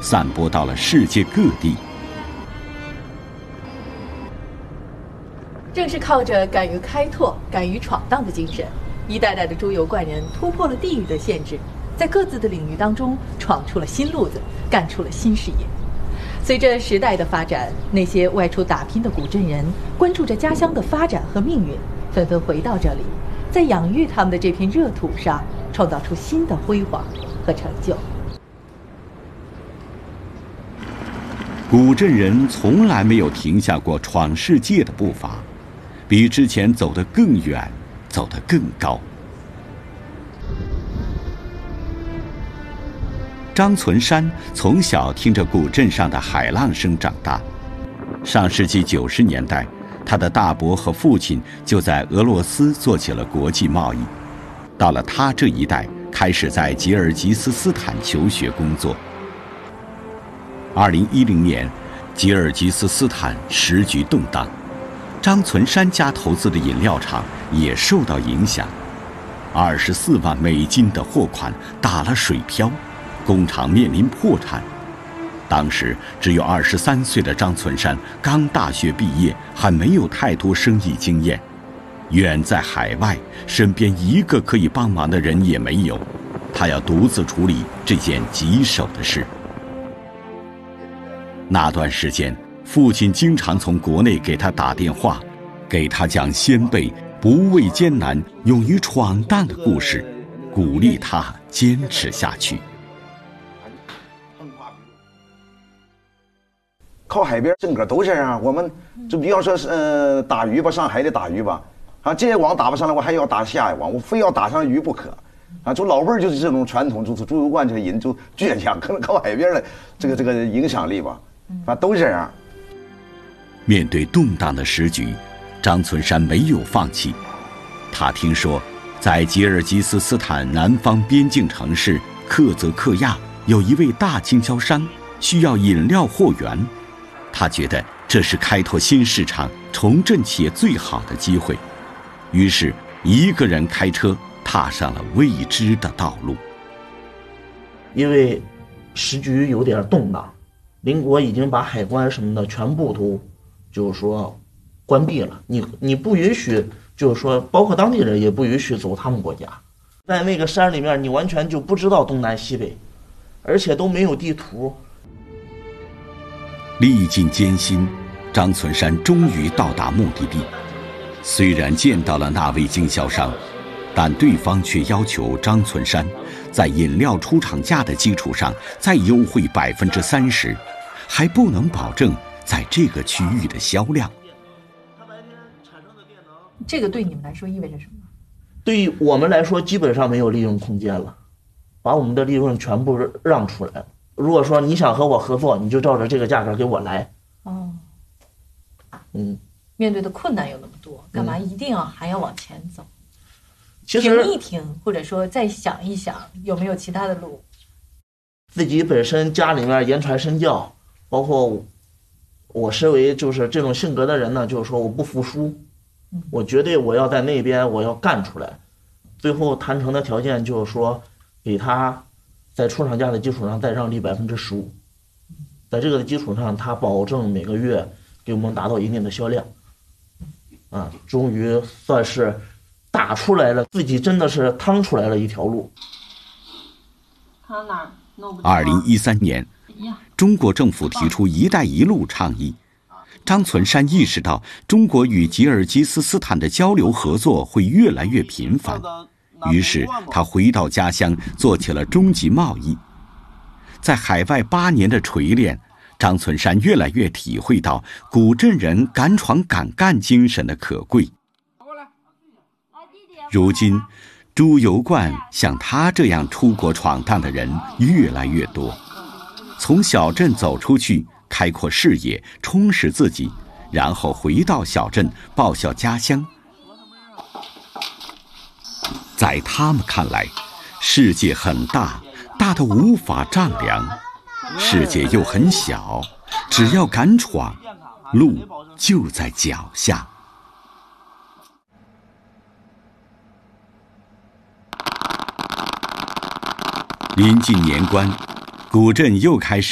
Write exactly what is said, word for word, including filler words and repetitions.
散播到了世界各地。 正是靠着敢于开拓、敢于闯荡的精神，一代代的猪油怪人突破了地域的限制，在各自的领域当中闯出了新路子，干出了新事业。随着时代的发展，那些外出打拼的古镇人关注着家乡的发展和命运，纷纷回到这里，在养育他们的这片热土上创造出新的辉煌和成就。 古镇人从来没有停下过闯世界的步伐，比之前走得更远，走得更高。张存山从小听着古镇上的海浪声长大。上世纪九十年代，他的大伯和父亲就在俄罗斯做起了国际贸易。到了他这一代，开始在吉尔吉斯斯坦求学工作。二零一零年，吉尔吉斯斯坦时局动荡，张存山家投资的饮料厂也受到影响，二十四万美金的货款打了水漂。工厂面临破产，当时只有二十三岁的张存山刚大学毕业，还没有太多生意经验，远在海外，身边一个可以帮忙的人也没有，他要独自处理这件棘手的事。那段时间，父亲经常从国内给他打电话，给他讲先辈不畏艰难、勇于闯荡的故事，鼓励他坚持下去。 靠海边整个都这样，我们就比方说是呃打鱼吧，上海里打鱼吧，啊这些网打不上来，我还要打下一网，我非要打上鱼不可，啊就老辈儿就是这种传统，就是猪油罐这个人就倔强，可能靠海边的这个这个影响力吧，啊都这样。 面对动荡的时局，张存山没有放弃。他听说，在吉尔吉斯斯坦南方边境城市克泽克亚有一位大经销商需要饮料货源。他觉得这是开拓新市场、重振企业最好的机会，于是一个人开车踏上了未知的道路。 因为时局有点动荡，邻国已经把海关什么的全部都就是说关闭了，你你不允许，就是说包括当地人也不允许走他们国家。在那个山里面，你完全就不知道东南西北，而且都没有地图。 历尽艰辛，张存山终于到达目的地。虽然见到了那位经销商，但对方却要求张存山在饮料出厂价的基础上再优惠百分之三十，还不能保证在这个区域的销量。 这个对你们来说意味着什么？ 对于我们来说，基本上没有利润空间了，把我们的利润全部让出来了。如果说你想和我合作，你就照着这个价格给我来。 哦， 嗯， 面对的困难有那么多，干嘛一定要还要往前走？ 其实停一停，或者说再想一想，有没有其他的路？ 自己本身家里面言传身教，包括我身为就是这种性格的人呢，就是说我不服输，我绝对我要在那边我要干出来。最后谈成的条件就是说，给他在出厂价的基础上再让利百分之十五，在这个的基础上，他保证每个月给我们达到一定的销量。啊，终于算是打出来了，自己真的是趟出来了一条路。 看到哪儿弄不二零一三年，中国政府提出“一带一路”倡议，张存山意识到中国与吉尔吉斯斯坦的交流合作会越来越频繁。于是他回到家乡做起了中级贸易。在海外八年的锤炼，张存山越来越体会到古镇人敢闯敢干精神的可贵。如今猪油罐像他这样出国闯荡的人越来越多，从小镇走出去，开阔视野，充实自己，然后回到小镇报效家乡。在他们看来，世界很大，大得无法丈量，世界又很小，只要敢闯，路就在脚下。临近年关，古镇又开始